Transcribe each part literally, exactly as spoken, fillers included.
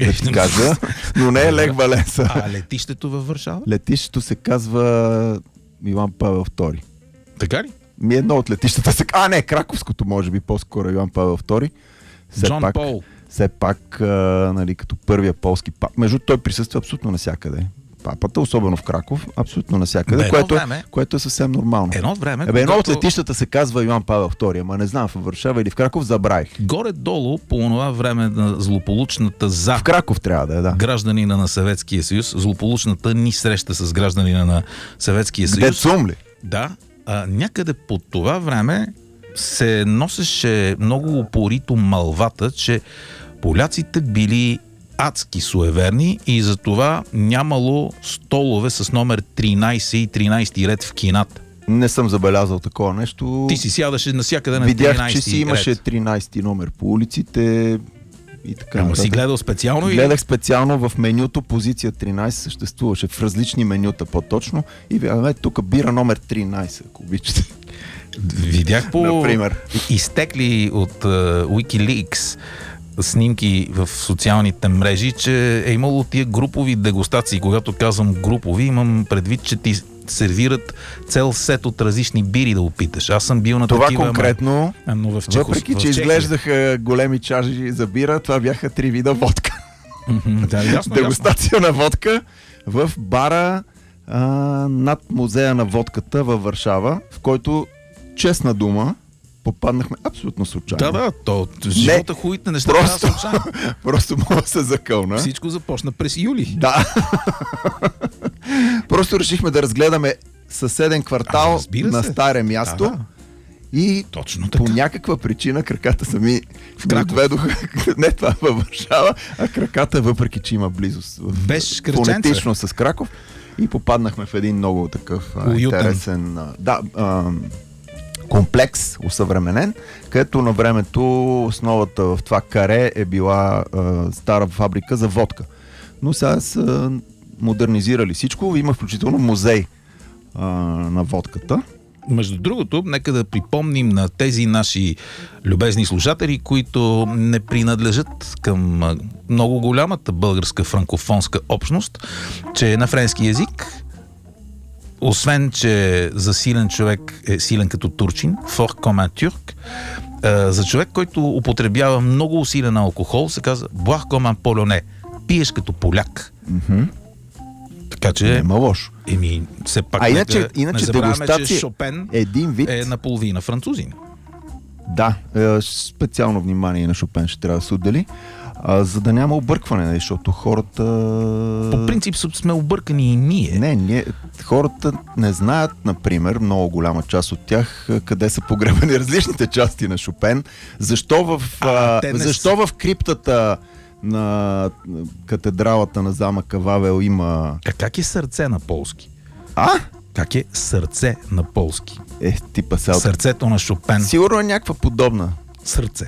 да ти кажа, но не е Лех Валенса. А летището във Варшава? Летището се казва Йоан Павел втори. Така ли? Ми едно от летищата се... А, не, Краковското, може би, по-скоро Йоан Павел втори. Все Джон пак, Пол. Все пак, а, нали, като първия полски пап. Между той присъства абсолютно навсякъде. Папата, особено в Краков, абсолютно навсякъде, Бе, което, време, което е съвсем нормално. Едно време, Ебе, едно когато... от летищата се казва Йоан Павел втори, ама не знам в Варшава или в Краков, забравих. Горе-долу, по това време на злополучната за В Краков трябва да е, да. гражданина на Съветския съюз, злополучната ни среща с гражданина на Съветския съюз. Где цум ли? Да, а, някъде по това време се носеше много упорито малвата, че поляците били адски суеверни и затова нямало столове с номер тринайсет и тринайсети ред в кината. Не съм забелязал такова нещо. Ти си сядаше навсякъде на Видях, тринайсети че си имаше ред. тринайсети номер по улиците и така. Ама си гледал специално? Гледах специално в менюто, позиция тринайсет съществуваше, в различни менюта по-точно и бе, тук бира номер тринайсет, ако обичате. Видях по Например. изтекли от uh, Wikileaks снимки в социалните мрежи, че е имало тия групови дегустации. Когато казвам групови, имам предвид, че ти сервират цел сет от различни бири да опиташ. Аз съм бил на това такива... конкретно, ама, но в Чехос... въпреки в че Чехия. изглеждаха големи чаши за бира, това бяха три вида водка. Да, ясно, Дегустация ясно. На водка в бара а, над музея на водката във Варшава, в който, честна дума, попаднахме абсолютно случайно. Да, да, то живота хуите неща просто, случайно. Просто мога да се закълна. Всичко започна през юли. Да. Просто решихме да разгледаме съседен квартал а, на старе място. Ага. И точно така. По някаква причина краката сами отведоха не това във Варшава, а краката, въпреки че има близост Без фонетично с Краков. И попаднахме в един много такъв а, интересен а, да, а, комплекс, усъвременен, където на времето основата в това каре е била а, стара фабрика за водка. Но сега са модернизирали всичко. Има включително музей а, на водката. Между другото, нека да припомним на тези наши любезни слушатели, които не принадлежат към много голямата българска франкофонска общност, че на френски език, освен че за силен човек е силен като турчин, fort comme un turc, за човек, който употребява много усилен алкохол, се казва boire comme un polonais, пиеш като поляк. Mm-hmm. Така че... Нема лошо. Еми, все пак а иначе, нека, иначе не забравяме, дегустация че Шопен един вид е наполовина французин. Да, специално внимание на Шопен ще трябва да се отдели, а, за да няма объркване, защото хората... По принцип сме объркани и ние. Не, ние, хората не знаят, например, много голяма част от тях, къде са погребани различните части на Шопен. Защо в, а, а, защо не... в криптата на катедралата на замъка Вавел има... А как е сърце на полски? А? Как е сърце на полски? Е, типа селта. Сърцето на Шопен. Сигурно е някаква подобна. Сърце.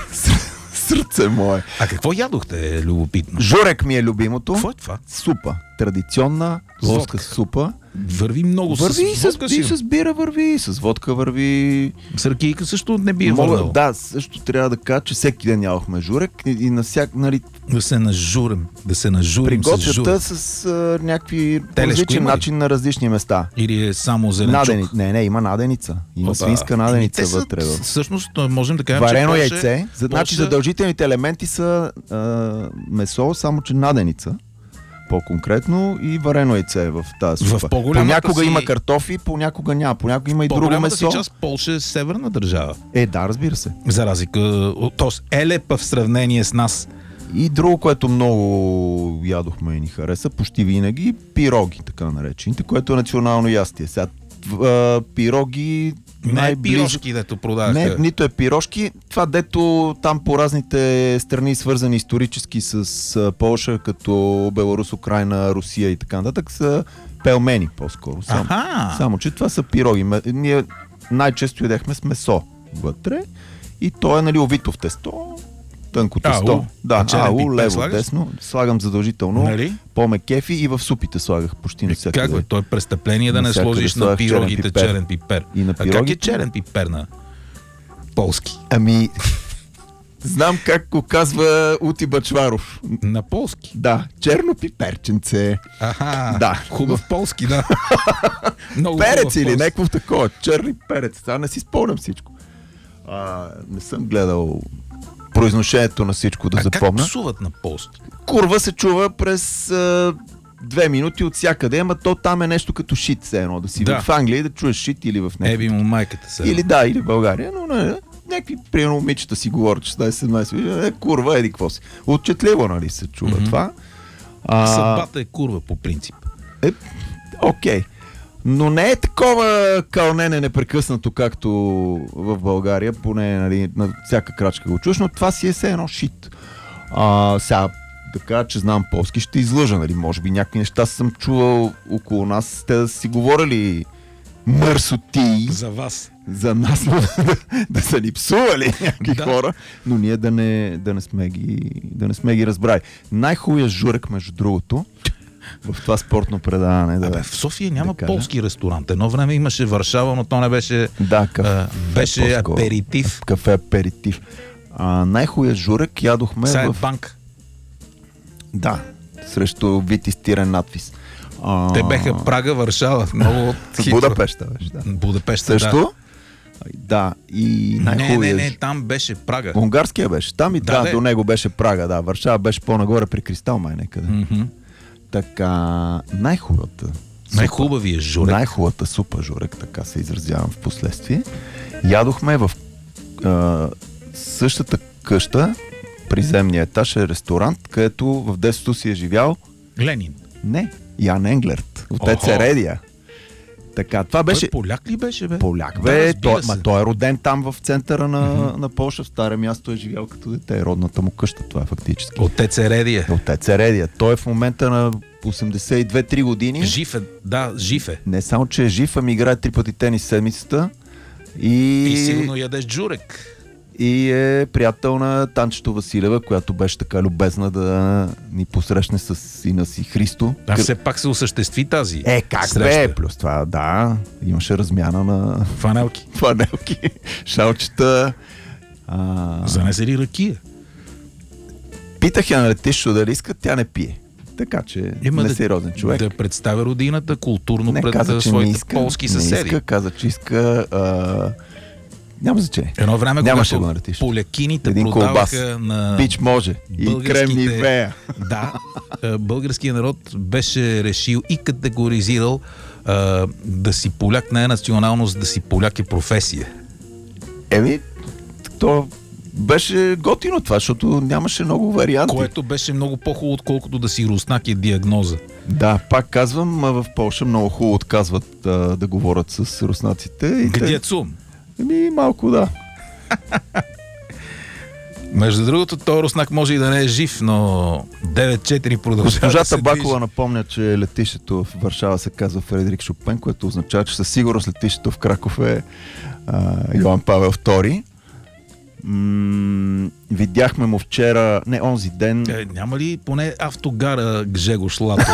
Сърце мое. А какво ядохте, любопитно? Журек ми е любимото. Какво е това? Супа. Традиционна полска супа. Върви много върви с водка. Върви с, с бира, върви с водка, върви... С ракийка също не би е Мога, върнал. Да, също трябва да кажа, че всеки ден ядохме журек и, и на всяк, нали... Да се нажурим, да се нажурим с журек. Приготвята с а, някакви различен начин на различни места. Или е само зеленчук? Надени... Не, не, има наденица. Има Опа. свинска наденица вътре. Са, всъщност можем да кажем, варено че яйце. За, значи Полша... задължителните елементи са а, месо, само че наденица. По-конкретно и варено яйце в тази супа. Понякога си... има картофи, понякога няма. Понякога има и друго месо. По-голямата си част Полша е северна държава. Е, да, разбира се. За разлика, т.е. елепа в сравнение с нас. И друго, което много ядохме и ни хареса, почти винаги, пироги, така наречените, което е национално ястие. Сега а, пироги... Не е пирошки, дето продаваха. Не, нито е пирошки. Това, дето там по разните страни, свързани исторически с а, Полша, като Беларус, Украйна, Русия и така нататък, са пелмени по-скоро. Само, само че това са пироги. Ние най-често ядехме с месо вътре и то е, нали, овито в тесто. Тънко тесто. Да, ау, лево, слагаш? Десно. Слагам задължително. Нали? По-ме кефи и в супите слагах почти навсякъде. Как е? То е престъпление да не сложиш на пирогите черен, черен пипер. И на а как е черен пипер на полски? Ами, Знам как го казва Ути Бачваров. На полски? Да, черно пиперченце. Аха, да. Хубав полски, да. Много перец или някакво такова. Черни перец. Сега не си спомням всичко. А, не съм гледал произношението на всичко да а запомня. Как псуват на полски? Курва се чува през а, две минути от всякъде, ама то там е нещо като шит, все едно. Да си да. В Англия и да чуеш шит или в някакви. Еби му майката се. Или да, или в България, но не, някакви примерно момичета си говорят, шестнайсет-седемнайсет, е, курва, еди какво си. Отчетливо, нали, се чува mm-hmm. това. А... Съдбата е курва по принцип. Е, окей. Но не е такова кълнене непрекъснато, както в България, поне нали, на всяка крачка го чуш, но това си е все едно шит. А, сега, така, че знам полски, ще излъжа, нали, може би някакви неща съм чувал около нас, те да си говорили мърсоти. За вас. За нас да, да са ни псували някакви да. Хора, но ние да не, да не, сме, ги, да не сме ги разбрали. Най-хубавия журек, между другото, в това спортно предаване. Да, Абе, в София няма да полски ресторант. Едно време имаше Варшава, но то не беше... Да, кафе, а, беше аперитив. Кафе аперитив. А, най-хубавия журек ядохме Сега в... е банк. Да, срещу вид изтирен надпис. А... Те беха Прага, Варшава. Много Будапеща беше, да. Будапеща, също? Да. Да, и най-хубавия... Не, не, не, там беше Прага. Унгарския беше. Там и да, да до него беше Прага, да. Варшава беше по-нагоре при Кристал, май някъде. Mm-hmm. Така, най-хубавата... Най-хубавия журек. Най-хубавата супа журек, така се изразявам в последствие. Ядохме в а, същата къща, приземния етаж е ресторант, където в детството си е живял... Ленин. Не, Ян Енглерт. Отец е Редия. Така, това беше... Той поляк ли беше, бе? Поляк, бе. Да, той, ма, той е роден там в центъра на, mm-hmm. на Полша, в старе място е живял като дете. Родната му къща, това е фактически. Отец е Редия. Отец е Редия. Той е в момента на осемдесет и две-три години. Жив е, да, жив е. Не само, че е жив, ами играе три пъти тенис седмицата. И... и сигурно ядеш джурек. И е приятел на Танчето Василева, която беше така любезна да ни посрещне с сина си Христо. А Кър... все пак се осъществи тази Е, как среща. Бе? Плюс това, да, имаше размяна на... Фанелки. Фанелки, шалчета. А... Занесе ли ракия? Питах я на летището дали иска, тя не пие. Така че има несериозен да, човек. Да представя родината културно не, пред каза, своите иска, полски съседи. Не иска, каза, че иска... А... Няма значение. Едно време, нямаше когато полякините един продаваха колбас. На Бич може. И крем Нивея. Да. Българският народ беше решил и категоризирал а, да си поляк не е националност, да си поляк е професия. Еми, то беше готино това, защото нямаше много варианти. Което беше много по-хубаво, отколкото да си руснак е диагноза. Да, пак казвам, в Полша много хубаво отказват а, да говорят с руснаците. Къде цум? Еми, малко да. Между другото, този руснак може и да не е жив, но девет четири продължава. Госпожата да Бакова напомня, че летището в Варшава се казва Фредерик Шопен, което означава, че със сигурност летището в Краков е а, Йоан Павел втори. М- видяхме му вчера, не, онзи ден... Е, няма ли поне автогара Гжегош Лато?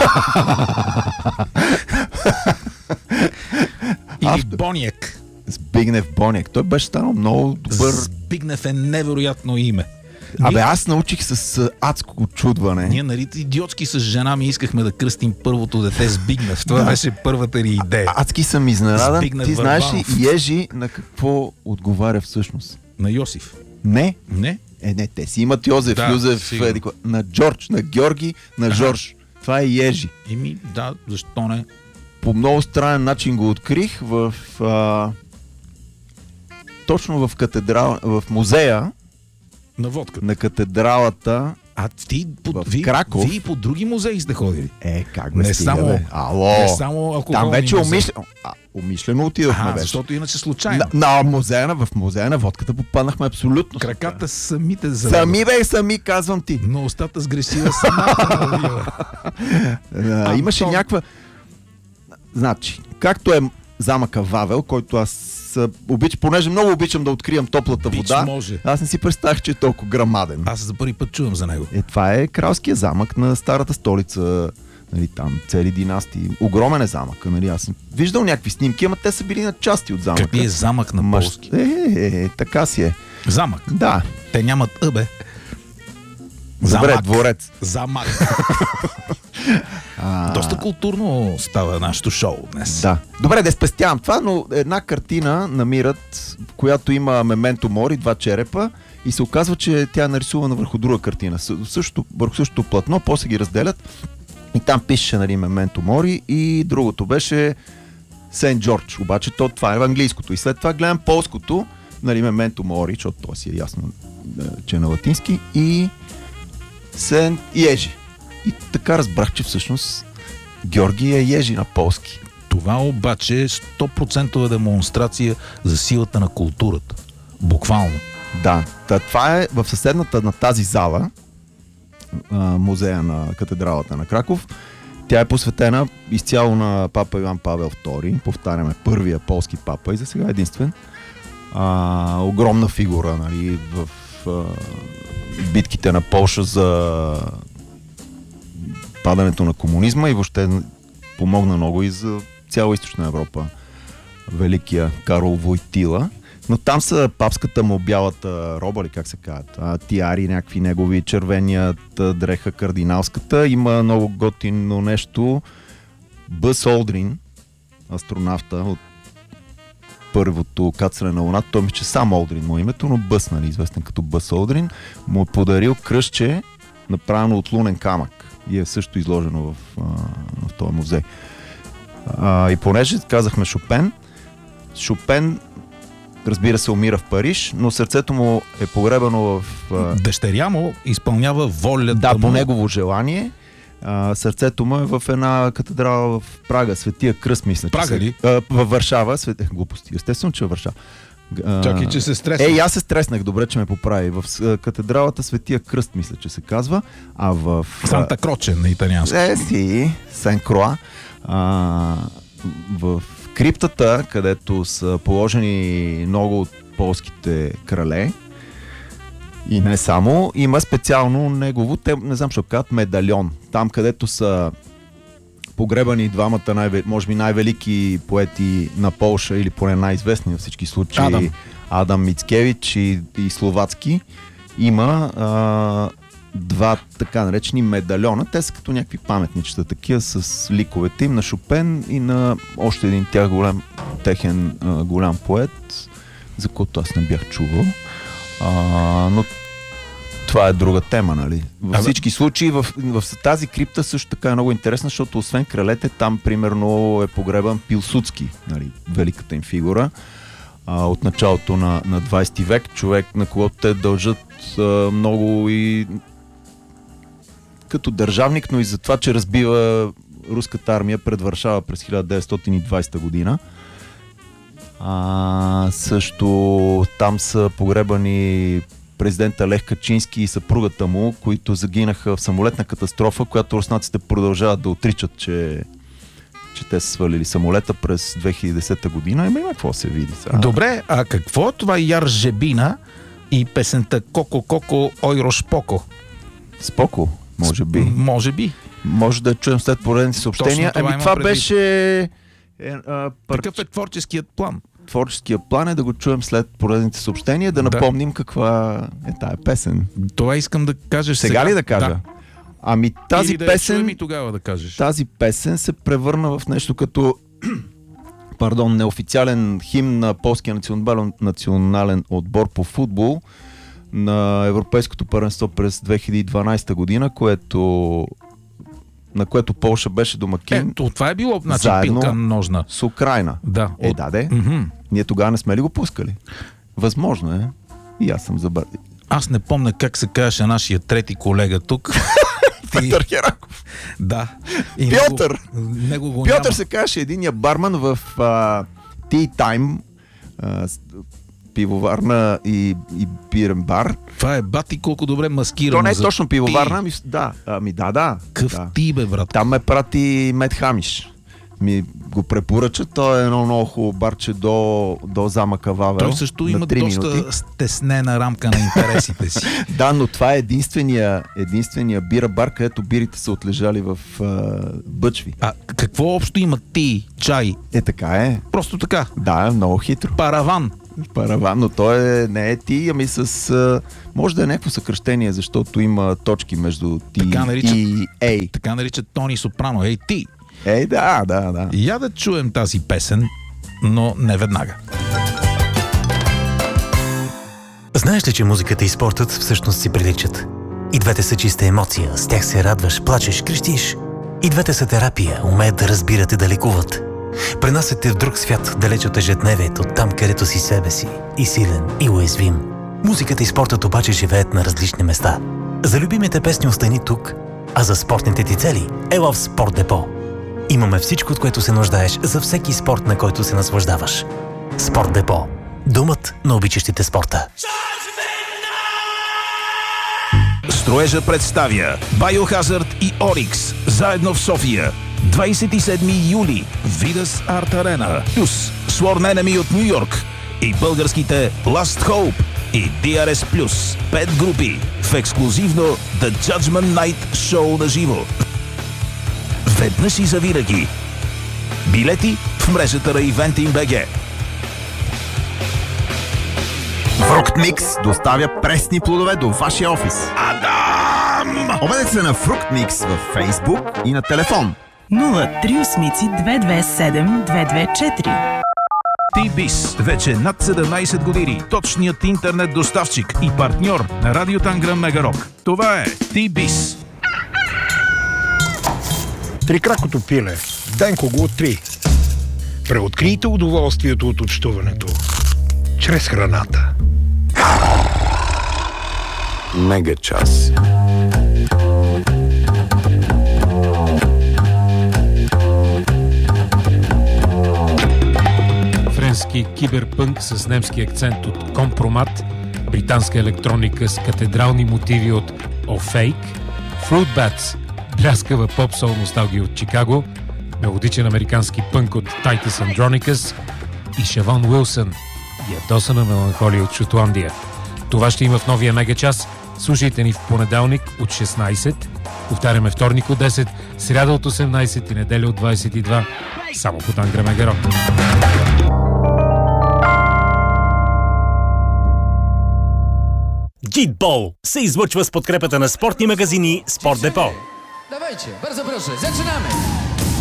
Или Авто... Боняк? Збигнев Боняк. Той беше станал много добър... Збигнев е невероятно име. Абе, ние... аз научих с адско очудване. Ние, нали, идиотски с жена ми искахме да кръстим първото дете Збигнев. Това да. Беше първата ни идея. А, адски съм изненадан. Збигнев Ти знаеш ли Ежи на какво отговаря всъщност? На Йосиф. Не. Не? Е, не, те си имат Йозеф, да, Юзеф, еди, на Джордж, на Георги, на ага. Жорж. Това е Ежи. Еми, да, защо не? По много странен начин го открих в... А... точно в катедрал, в музея на водка. На катедралата. А ти по, в ви, Краков. Вие по други музеи сте ходили? Е, как бе не стига, само, бе? Ало. Не само алкохолни. Там вече умишлено, а, умишлено отидохме а, вече. защото иначе случайно. На, на музея, в музея на водката попаднахме абсолютно. Краката самите заведох. Сами бе, сами казвам ти. Но устата сгрешила самата. а, имаше то... някаква... Значи, както е замъка Вавел, който аз обич, понеже много обичам да откриям топлата Бич вода, може. Аз не си представях, че е толкова грамаден. Аз за първи път чувам за него. Е, това е кралския замък на старата столица, нали, там цели династии. Огромен е замък, нали, аз съм виждал някакви снимки, ама те са били на части от замъка. Какви е замък на полски? Е, е, е, е, така си е. Замък? Да. Те няматъбе. Добре, Замак. дворец. Замак. А... Доста културно става нашето шоу днес. Да. Добре, да спестявам това, но една картина намират, в която има мементо мори, два черепа, и се оказва, че тя е нарисувана върху друга картина. Същото, върху същото платно, после ги разделят и там пише, нали, мементо мори, и другото беше Сент Джордж. Обаче то, това е в английското. И след това гледам полското, нали, мементо мори, защото то си е ясно, че е на латински, и Сент Ежи. И така разбрах, че всъщност Георги е Ежи на полски. Това обаче е сто процента демонстрация за силата на културата. Буквално. Да, та, това е в съседната на тази зала, а, музея на катедралата на Краков. Тя е посветена изцяло на папа Йоан Павел втори. Повтаряме, първия полски папа и за сега единствен. А, огромна фигура, нали, в а, битките на Полша за падането на комунизма и въобще помогна много и за цяла Източна Европа. Великия Карол Войтила. Но там са папската му бялата роба, ли как се казват, а, тиари, някакви негови, червеният дреха, кардиналската. Има много готино нещо. Бъс Олдрин, астронавта от първото кацане на Луната, той мисля, че сам Олдрин му е името, но Бъс, нали, известен като Бъс Олдрин, му е подарил кръстче, направено от лунен камък. И е също изложено в, а, в този музей. А, и понеже казахме Шопен, Шопен, разбира се, умира в Париж, но сърцето му е погребано в... А... Дъщеря му изпълнява волята да, му. по негово желание. А, сърцето му е в една катедрала в Прага, Светия кръст, мисля. Прага ли? А, във Варшава. Свет... Е, глупости. Естествено, че във Варшава. А... Чакай, че се стресна. Е, и аз се стреснах, добре, че ме поправи. В катедралата Светия кръст, мисля, че се казва. А в... Санта Кроче на италиански. Е, си, Сен Кроа. А, в криптата, където са положени много от полските крале, и не само, има специално негово, те, не знам защо казват, медальон. Там, където са погребани двамата, най- може би най-велики поети на Полша, или поне най-известни във всички случаи, Адам, Адам Мицкевич и, и Словацки, има а, два така наречени медальона. Те са като някакви паметничета, такива с ликовете им на Шопен и на още един тях голям, техен а, голям поет, за който аз не бях чувал. А, но това е друга тема, нали? Във а, всички случаи в, в тази крипта също така е много интересна, защото освен кралете, там примерно е погребан Пилсудски, нали? Великата им фигура а, от началото на, на двайсети век, човек, на когото те дължат а, много и като държавник, но и за това, че разбива руската армия пред Варшава през хиляда деветстотин и двайсета година. А, също там са погребани президента Лех Качински и съпругата му, които загинаха в самолетна катастрофа, която руснаците продължават да отричат, че, че те са свалили самолета през две хиляди и десета година. Има има какво се види сега. Добре, а какво е това Яр Жебина и песента Коко Коко Ойрош Поко? Споко, може би. Може би. Може да чуем след поредните съобщения. Това Ами това предвид. беше... Е, а, пър... Такъв е творческият план. Творческия план е да го чуем след поредните съобщения, да, Да. напомним каква е тая песен. Това искам да кажеш сега. Сега ли да кажа? Да. Ами тази Или да я песен... чуем и тогава да кажеш. Тази песен се превърна в нещо като пардон, неофициален химн на полския национален, национален отбор по футбол на Европейското първенство през две хиляди и дванайсета година, което на което Полша беше домакин. Ето, това е било, значи, заедно пилка ножна. с Украйна. Да. Е, от... да, де. Mm-hmm. Ние тогава не сме ли го пускали? Възможно е. И аз съм забравил. Аз не помня как се казваше нашия трети колега тук. Петър Хераков. Да. И Пьотър! Него, него го Пьотър няма. се казваше единия барман в а, Tea Time, а, пивоварна и, и бирен бар. Това е бати колко добре маскирано. То не е за точно пивоварна, ти. ами, да, ами да, да. Къв да. ти, бе, брат. Там ме прати Мет Хамиш. Ми го препоръча. То е едно много хубаво барче до, до замъка Вавел. Той също има доста минути. стеснена рамка на интересите си. Да, но това е единствения, единствения бира бар, където бирите са отлежали в а, бъчви. А какво общо има ти, чай? Е, така е. Просто така. Да, много хитро. Параван. Параван, но той е, не е ти, ами с... А, може да е някакво съкръщение, защото има точки между ти наричат, и ей. Така наричат Тони Сопрано. Ей, ти! Ей, да, да, да. Я да чуем тази песен, но не веднага. Знаеш ли, че музиката и спортът всъщност си приличат? И двете са чиста емоция, с тях се радваш, плачеш, крещиш. И двете са терапия, умеят да разбират и да лекуват. Пренасят те в друг свят, далеч от ежедневието, там където си себе си, и силен, и уязвим. Музиката и спортът обаче живеят на различни места. За любимите песни остани тук, а за спортните ти цели ела в Спорт Депо. Имаме всичко, от което се нуждаеш за всеки спорт, на който се наслаждаваш. Спорт Депо. Домът на обичащите спорта. Строежа представя Biohazard и Орикс заедно в София. двадесет и седми юли Видас Арт Арена плюс Sworn Enemy от Ню Йорк и българските Last Hope и Ди Ар Ес плюс. Пет групи в ексклузивно The Judgment Night шоу на живо. Веднъж и завинаги. Билети в мрежата на Eventim.bg. Фруктмикс доставя пресни плодове до вашия офис. Адам! Обадете се на Фруктмикс във Фейсбук и на телефон нула три осмици две две седем две две четири. T-Biz вече над седемнадесет години. Точният интернет доставчик и партньор на Радио Танграм Мегарок. Това е T-Biz. Трикракото пиле. Денко го откри. Преоткрийте удоволствието от общуването чрез храната. Мега час. Френски киберпънк с немски акцент от Компромат, британска електроника с катедрални мотиви от O'Fake, Fruit Bats, бляскава поп-сол носталгия от Чикаго, мелодичен американски пънк от Titus Andronicus и Шавон Уилсън, ядосана меланхолия от Шотландия. Това ще има в новия мегачас. Слушайте ни в понеделник от шестнадесет, повтаряме вторник от десет, сряда от осемнадесет и неделя от двадесет и два. Само по Танграм Мегарок. Гитбол се излъчва с подкрепата на спортни магазини Спорт Депо. Dawajcie, bardzo proszę, zaczynamy!